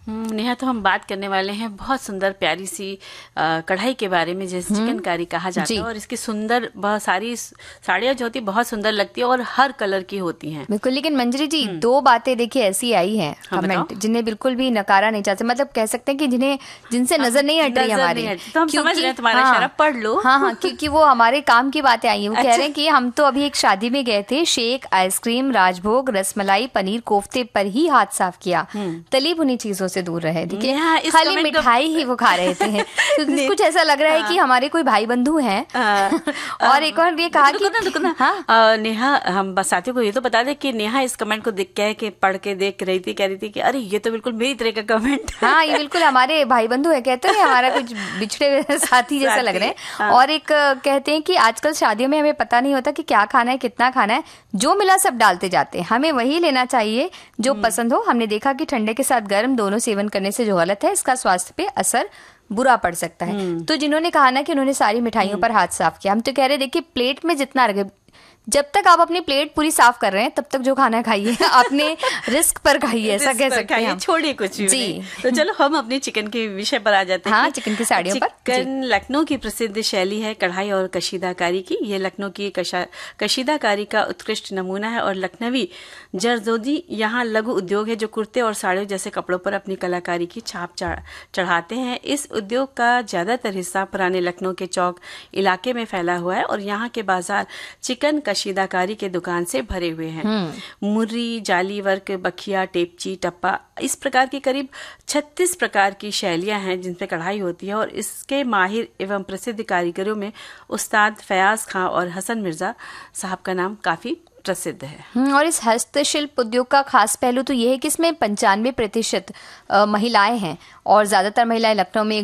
नेहा, तो हम बात करने वाले हैं बहुत सुंदर प्यारी सी कढ़ाई के बारे में, जैसे चिकनकारी कहा जाता है। और इसकी सुंदर बहुत सारी साड़ियाँ जो होती है बहुत सुंदर लगती है और हर कलर की होती हैं। बिल्कुल। लेकिन मंजरी जी, दो बातें देखिए ऐसी आई हैं कमेंट जिन्हें बिल्कुल भी नकारा नहीं चाहते, मतलब कह सकते हैं कि जिनसे नजर नहीं हट रही हमारी, तो हम समझ रहे हैं तुम्हारा इशारा, पढ़ लो। हाँ, क्योंकि वो हमारे काम की बातें आई हैं। वो कह रहे हैं कि हम तो अभी एक शादी में गए थे, शेक, आइसक्रीम, राजभोग, रसमलाई, पनीर कोफ्ते पर ही हाथ साफ किया, तली भुनी चीजों से दूर रहे। देखिए, खाली मिठाई ही वो खा रहे थे। तो कुछ ऐसा लग रहा है कि हमारे कोई भाई बंधु हैं। और एक और ये कहा कि नेहा, हम साथियों को ये तो बता दे कि नेहा इस कमेंट को कह के पढ़ के देख रही थी, कह रही थी कि अरे ये तो बिल्कुल मेरी तरह का कमेंट। हाँ, ये बिल्कुल हमारे भाई बंधु है, कहते हैं हमारा कुछ बिछड़े हुए साथी जैसा लग रहे हैं। और एक कहते हैं कि आजकल शादियों में हमें पता नहीं होता कि क्या खाना है, कितना खाना है, जो मिला सब डालते जाते हैं, हमें वही लेना चाहिए जो पसंद हो। हमने देखा कि ठंडे के साथ गर्म दोनों सेवन करने से जो गलत है, इसका स्वास्थ्य पे असर बुरा पड़ सकता है। तो जिन्होंने कहा ना कि उन्होंने सारी मिठाइयों पर हाथ साफ किया, हम तो कह रहे देखिए, प्लेट में जितना रखे, जब तक आप अपनी प्लेट पूरी साफ कर रहे हैं तब तक जो खाना खाइए, अपने रिस्क पर खाइए, ऐसा कह सकते हैं, छोड़िए कुछ भी जी। तो चलो हम अपने चिकन के विषय पर आ जाते हैं। हाँ, चिकन की साड़ियों पर। चिकन लखनऊ की प्रसिद्ध शैली है कढ़ाई और कशीदाकारी की। ये लखनऊ की कशीदाकारी का उत्कृष्ट नमूना है और लखनवी जरदोजी यहाँ लघु उद्योग है जो कुर्ते और साड़ियों जैसे कपड़ों पर अपनी कलाकारी की छाप चढ़ाते हैं। इस उद्योग का ज्यादातर हिस्सा पुराने लखनऊ के चौक इलाके में फैला हुआ है और यहाँ के बाजार चिकन कशीदाकारी के दुकान से भरे हुए हैं। मुर्री, जाली वर्क, बखिया, टेपची, टप्पा, इस प्रकार की करीब 36 प्रकार की शैलियां हैं जिनपे कढ़ाई होती है। और इसके माहिर एवं प्रसिद्ध कारीगरों में उस्ताद फयाज खां और हसन मिर्जा साहब का नाम काफी प्रसिद्ध है। और इस हस्तशिल्प उद्योग का खास पहलू तो ये है कि इसमें 95% महिलाएं हैं और ज्यादातर महिलाएं लखनऊ में